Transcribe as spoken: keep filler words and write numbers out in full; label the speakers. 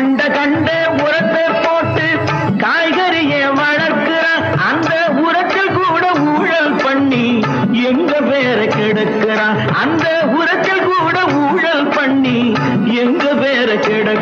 Speaker 1: கண்ட கண்ட உரத்தை போட்டு காய்கறியை வளர்க்கிறான். அந்த உரத்தில் கூட ஊழல் பண்ணி எங்க பேரை கெடுக்கிறான். அந்த உரத்தில் கூட ஊழல்